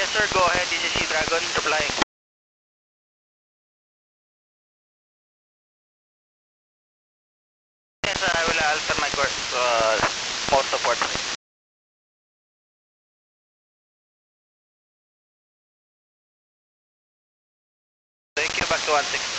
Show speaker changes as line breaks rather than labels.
Yes sir, go ahead. This is Sea Dragon replying. Yes sir, I will alter my course more support. Thank you, back to 16.